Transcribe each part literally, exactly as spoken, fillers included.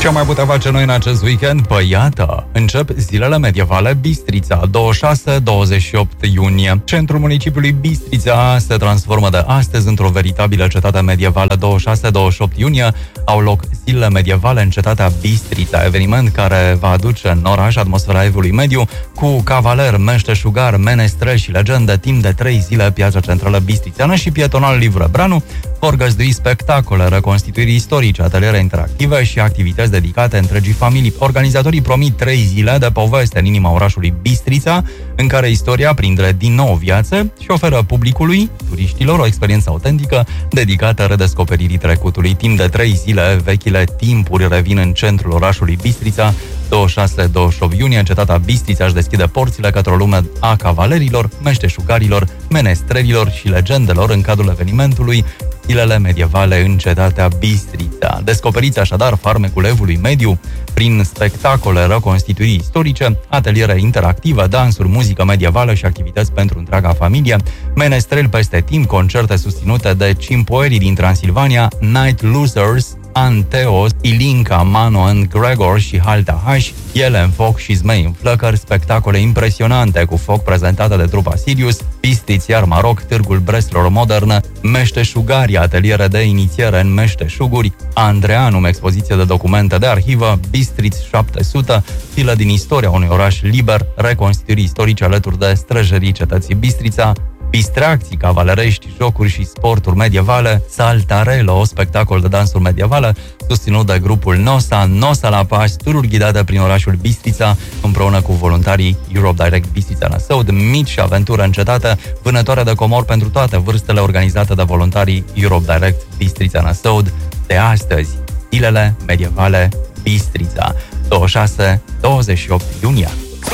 Ce am mai putea face noi în acest weekend? Păi iată, încep zilele medievale Bistrița, douăzeci și șase douăzeci și opt iunie. Centrul municipiului Bistrița se transformă de astăzi într-o veritabilă cetate medievală. douăzeci și șase douăzeci și opt iunie au loc zilele medievale în cetatea Bistrița, eveniment care va aduce în oraș atmosfera evului mediu cu cavaler, meșteșugar, menestreli și legende. Timp de trei zile, piața centrală bistrițeană și pietonal Livru Branu vor găzdui spectacole, reconstituiri istorice, ateliere interactive și activități dedicate întregii familii. Organizatorii promit trei zile de poveste în inima orașului Bistrița, în care istoria prinde din nou viață și oferă publicului, turiștilor, o experiență autentică dedicată redescoperirii trecutului. Timp de trei zile, vechile timpuri revin în centrul orașului Bistrița. douăzeci și șase douăzeci și opt iunie, cetatea Bistrița își deschide porțile către o lume a cavalerilor, meșteșugarilor, menestrelilor și legendelor în cadrul evenimentului Zilele medievale în cetatea Bistrița. Descoperiți așadar farmecul evului mediu prin spectacole, reconstituiri istorice, ateliere interactive, dansuri, muzică medievală și activități pentru întreaga familie, menestreli peste timp, concerte susținute de cimpoerii din Transilvania, Night Losers, Anteos, Ilinca, Mano and Gregor și Halta H, ele în foc și zmei în flăcări, spectacole impresionante cu foc prezentate de trupa Sirius, Bistriț, iar Maroc, târgul breslor modernă, meșteșugari, ateliere de inițiere în meșteșuguri, Andreanum, expoziție de documente de arhivă, Bistriț șapte sute, filă din istoria unui oraș liber, reconstituiri istorice alături de străjerii cetății Bistrița, distracții cavalerești, jocuri și sporturi medievale, Saltarello, spectacol de dansuri medievale, susținut de grupul Nosa, Nosa la Paș, tururi ghidate prin orașul Bistrița, împreună cu voluntarii Europe Direct Bistrița Năsăud, mici și aventură în cetate, vânătoare de comori pentru toate vârstele, organizate de voluntarii Europe Direct Bistrița Năsăud, de astăzi, zilele medievale Bistrița, douăzeci și șase douăzeci și opt iunie.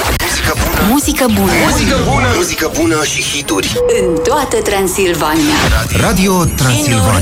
Muzică bună. Muzică bună. Muzică bună și hituri În toată Transilvania. Radio Transilvania.